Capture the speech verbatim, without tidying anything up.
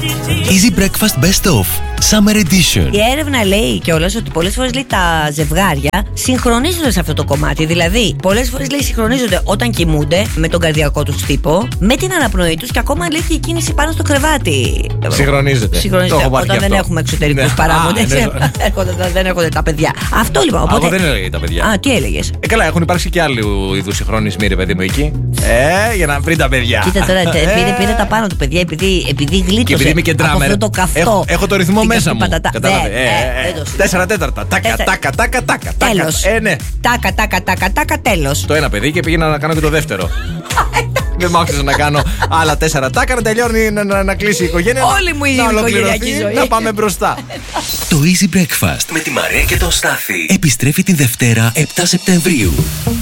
Easy Breakfast Best Of Summer Edition. Η έρευνα λέει κιόλας ότι πολλές φορές λέει τα ζευγάρια συγχρονίζονται σε αυτό το κομμάτι. Δηλαδή, πολλές φορές λέει συγχρονίζονται όταν κοιμούνται με τον καρδιακό τους τύπο, με την αναπνοή τους και ακόμα λέει και η κίνηση πάνω στο κρεβάτι. Συγχρονίζεται. Συγχρονίζεται. Όταν δεν έχουμε εξωτερικούς ναι. παράγοντες, ναι. δεν έρχονται τα παιδιά. Αυτό λοιπόν. Οπότε... Α, δεν έλεγε τα παιδιά. Α, τι έλεγες? Ε, καλά, έχουν υπάρξει και άλλου είδους συγχρονισμοί, ρε παιδί μου, εκεί. Ε, για να βρει τα παιδιά. Κοίτα τώρα, πήρε, πήρε τα πάνω του παιδιά επειδή, επειδή γλίτωσε επειδή από αυτό το καυτό. Έχω, έχω το ρυθμό μέσα μου. Κατάλαβε. Τέσσερα τέταρτα. Τάκα, τάκα, τάκα, τάκα. Τέλος. Ε, ναι. Τάκα, τάκα, τάκα, τάκα, τέλος. Το ένα παιδί και πήγαινα να κάνω και το δεύτερο. Δεν μ' άκουσες να κάνω άλλα τέσσερα τάκα, να τελειώνει να, να, να κλείσει η οικογένεια. Όλη μου η οικογενειακή ζωή. Να πάμε μπροστά. Το Easy Breakfast με τη Μαρία και τον Στάθη επιστρέφει την Δευτέρα επτά Σεπτεμβρίου.